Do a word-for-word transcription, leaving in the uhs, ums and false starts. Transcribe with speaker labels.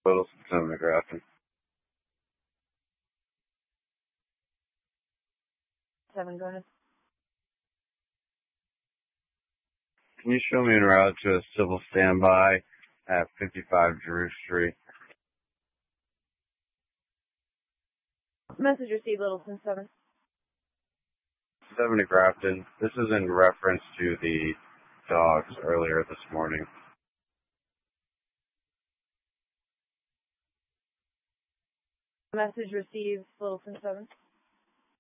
Speaker 1: Little Seven to Grafton.
Speaker 2: Seven, go ahead.
Speaker 1: Can you show me en route to a civil standby at fifty-five Drew Street?
Speaker 2: Message received, Littleton seven.
Speaker 1: Seven to Grafton. This is in reference to the dogs earlier this morning.
Speaker 2: Message received, Littleton seven.